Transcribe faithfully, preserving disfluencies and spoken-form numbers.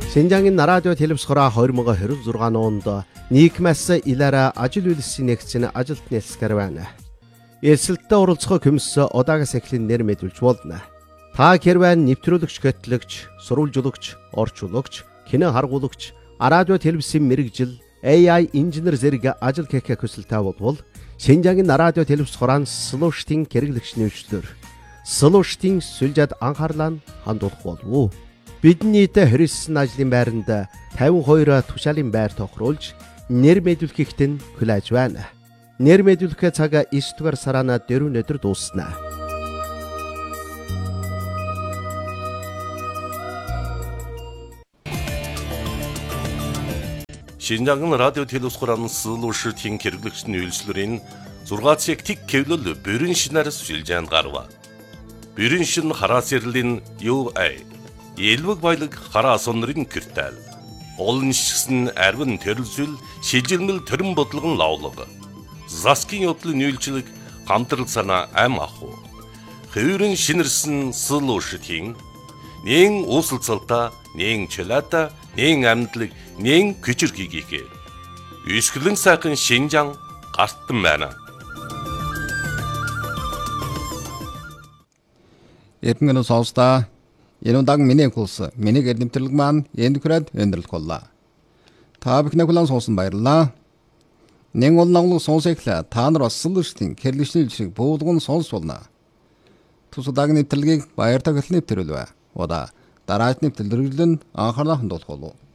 Шинжаангийн радио телевизхороо хоёр мың двадцать шесть онд нийгмээс илаараа ажил үйлсийн нэгцэн ажилт нийлсгэр байна. Элсэлттэй оролцох комисс удаагаас эхлэн нэр мэдүүлж болно. Та хэрвээ нэвтрүүлэгч, гэтлэгч, сурвалжуулагч, орчуулагч, кино харгуулагч, радио телевизийн мэрэгжил, A I инженер зэрэг ажил хийх хүсэлтэй бол Шинжаангийн радио телевизхороо слуштын хэрэглэгч нэвшлэр слуштын сүлжээд анхаарлаа хандуулах болов. Бидний хэрэгсэн ажлын байранд пятьдесят two тушаалын байр тохируулж нэр мэдүүлэхэд нь хүлээж байна. Нэр мэдүүлэх цаг девять дугаар сараа дөрөв өдөр дуусна. Шинжаангийн радио телевизхороо слуштын хэрэглэгч нэвшлэрийн зургаан цаг тэг хэвлэл бүрэн шинээр сүлжээнд гарва. Бүрэн шин хараас ярлийн юу ай Элвэг баялаг хараа сонрын киртал. Олон шигсэн арвин төрөлсөл шилжилмэл төрөн бодлогон лавлага. Заскин явдлын нүүлжлэг хамтрал санаа ам аху. Хэврэн шинэрсэн слуштын нэн усалцалта, нэн чөлата, нэн амьдлаг, нэн күчирхийгээ. Үсгэлэн сайхан Шинжаан гартан байна. Эрдэнэ сонсдоо Энэ удаан миний курс, миний гэр нэмтэрлэг маань эндүкрэд өндөрлөх боллоо. Та бүхний хүлээн сонсон баярлалаа. Нэг улнаглог сонсоглоо та нар бас слуштын хэрэглэгчний шиг буулгын сонс болно. Тус удаан нэмтэрлэгийг баяр тагтал нэвтрүүлвэ. Удаа дараач нэвтрэлрэлэн анхаарлаа хандуулах болов.